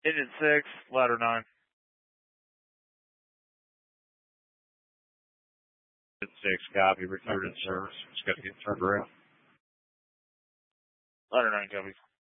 Engine 6, ladder 9. Engine 6, copy, return to service. It's got to get turned around. Ladder 9, copy.